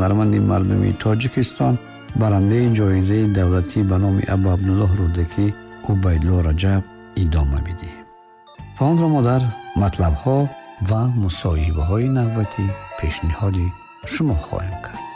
ҳунарманди мардуми Тоҷикистон, барандаи ҷоизаи давлатӣ ба номи Абу Абдуллоҳ Рӯдакӣ Убайдулло Раҷаб идома бидиҳем. ва онро мо дар матлабҳо ва мусоҳибаҳои навбатӣ пешниҳоди шумо хоҳем кард.